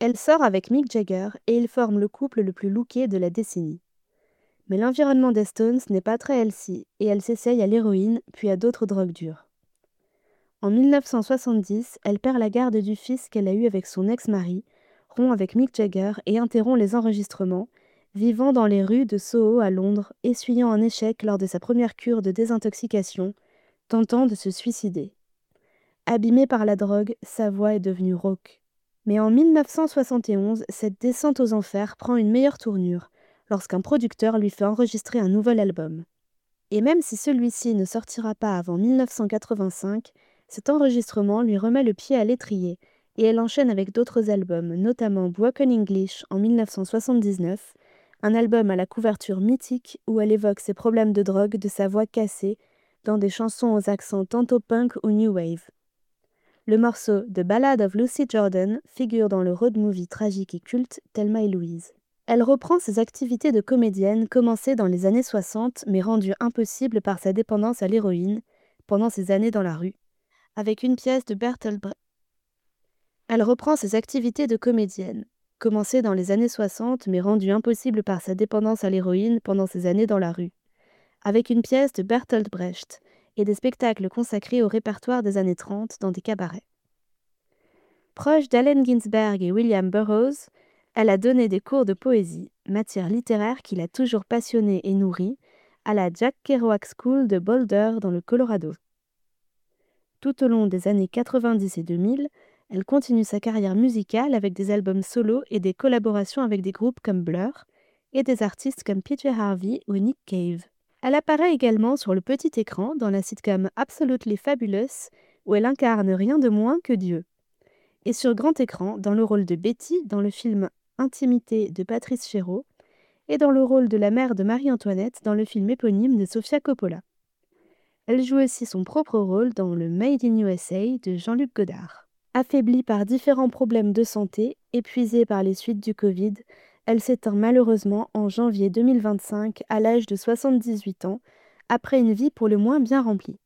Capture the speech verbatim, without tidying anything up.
Elle sort avec Mick Jagger et ils forment le couple le plus looké de la décennie. Mais l'environnement des Stones n'est pas très healthy et elle s'essaye à l'héroïne puis à d'autres drogues dures. En mille neuf cent soixante-dix, elle perd la garde du fils qu'elle a eu avec son ex-mari, rompt avec Mick Jagger et interrompt les enregistrements, vivant dans les rues de Soho à Londres, essuyant un échec lors de sa première cure de désintoxication, tentant de se suicider. Abîmée par la drogue, sa voix est devenue rauque. Mais en mille neuf cent soixante et onze, cette descente aux enfers prend une meilleure tournure, lorsqu'un producteur lui fait enregistrer un nouvel album. Et même si celui-ci ne sortira pas avant mille neuf cent quatre-vingt-cinq, cet enregistrement lui remet le pied à l'étrier, et elle enchaîne avec d'autres albums, notamment Broken English en mille neuf cent soixante-dix-neuf, un album à la couverture mythique où elle évoque ses problèmes de drogue de sa voix cassée, dans des chansons aux accents tantôt punk ou new wave. Le morceau The Ballad of Lucy Jordan figure dans le road movie tragique et culte Thelma et Louise. Elle reprend ses activités de comédienne commencées dans les années soixante mais rendues impossibles par sa dépendance à l'héroïne pendant ses années dans la rue, avec une pièce de Bertolt Brecht. Elle reprend ses activités de comédienne, commencées dans les années soixante mais rendues impossibles par sa dépendance à l'héroïne pendant ses années dans la rue, avec une pièce de Bertolt Brecht et des spectacles consacrés au répertoire des années trente dans des cabarets. Proche d'Allen Ginsberg et William Burroughs, elle a donné des cours de poésie, matière littéraire qui l'a toujours passionnée et nourrie, à la Jack Kerouac School de Boulder dans le Colorado. Tout au long des années quatre-vingt-dix et deux mille, elle continue sa carrière musicale avec des albums solo et des collaborations avec des groupes comme Blur et des artistes comme P J Harvey ou Nick Cave. Elle apparaît également sur le petit écran dans la sitcom Absolutely Fabulous, où elle incarne rien de moins que Dieu. Et sur grand écran dans le rôle de Betty dans le film Intimité de Patrice Chéreau et dans le rôle de la mère de Marie-Antoinette dans le film éponyme de Sofia Coppola. Elle joue aussi son propre rôle dans le Made in U S A de Jean-Luc Godard. Affaiblie par différents problèmes de santé, épuisée par les suites du Covid, elle s'éteint malheureusement en janvier deux mille vingt-cinq à l'âge de soixante-dix-huit ans, après une vie pour le moins bien remplie.